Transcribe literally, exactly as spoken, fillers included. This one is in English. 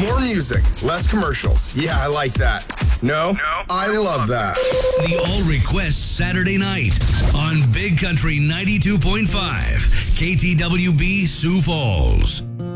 More music, less commercials. Yeah, I like that. No? No. I love that. The All Request Saturday night on Big Country ninety-two point five, K T W B Sioux Falls.